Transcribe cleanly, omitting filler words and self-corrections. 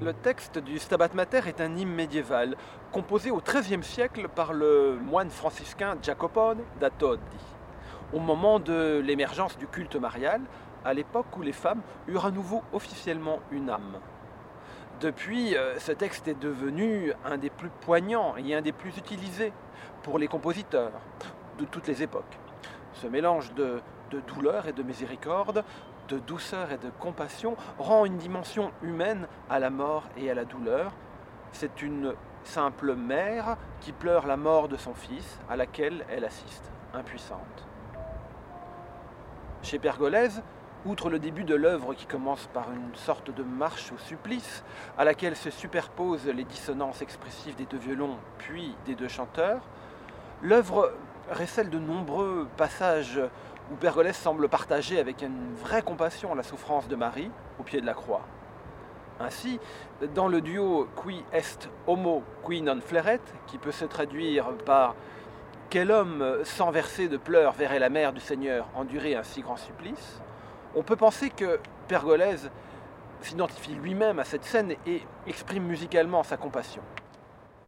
Le texte du Stabat Mater est un hymne médiéval, composé au XIIIe siècle par le moine franciscain Jacopone da Todi, au moment de l'émergence du culte marial, à l'époque où les femmes eurent à nouveau officiellement une âme. Depuis, ce texte est devenu un des plus poignants et un des plus utilisés pour les compositeurs de toutes les époques. Ce mélange de douleur et de miséricorde, de douceur et de compassion rend une dimension humaine à la mort et à la douleur. C'est une simple mère qui pleure la mort de son fils, à laquelle elle assiste, impuissante. Chez Pergolèse, outre le début de l'œuvre qui commence par une sorte de marche au supplice, à laquelle se superposent les dissonances expressives des deux violons puis des deux chanteurs, l'œuvre récèle de nombreux passages où Pergolèse semble partager avec une vraie compassion la souffrance de Marie au pied de la croix. Ainsi, dans le duo Qui est homo qui non fleret, qui peut se traduire par « Quel homme sans verser de pleurs verrait la mère du Seigneur endurer un si grand supplice ?» on peut penser que Pergolèse s'identifie lui-même à cette scène et exprime musicalement sa compassion.